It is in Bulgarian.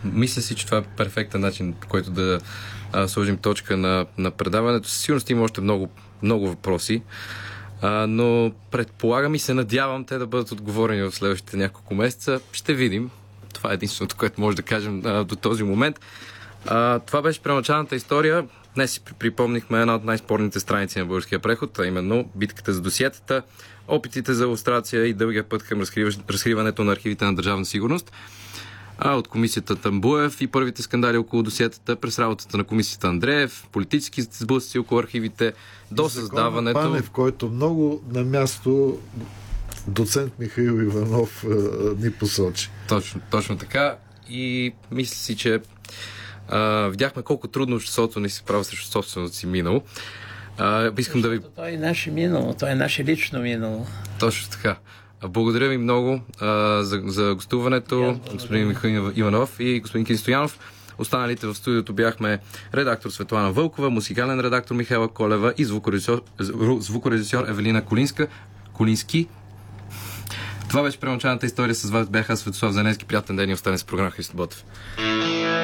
Мисля си, че това е перфектен начин, по който да сложим точка на предаването. Със сигурност има още много, много въпроси, но предполагам и се надявам те да бъдат отговорени в следващите няколко месеца. Ще видим. Това е единственото, което може да кажем до този момент. Това беше първоначалната история. Днес си припомнихме една от най-спорните страници на българския преход, а именно битката за досиетата, опитите за лустрация и дългия път към разкриването на архивите на Държавна сигурност. От комисията Тамбуев и първите скандали около досиетата, през работата на комисията Андреев, политически сблъсъци около архивите, до създаването... Панев, който много на място доцент Михаил Иванов ни посочи. Точно така. И мисля си, че видяхме колко трудно обществото ни се прави срещу собственото си минало. Искам да ви... Това е наше минало, това е наше лично минало. Точно така. Благодаря ви много за гостуването, господин Михаил Иванов и господин Кирил Стоянов. Останалите в студиото бяхме редактор Светлана Вълкова, музикален редактор Михайла Колева и звукорежисьор Евелина Колински. Това беше първоначалната история. С вас бяха Светослав Заневски. Приятен ден и остане с програма Христо Ботев.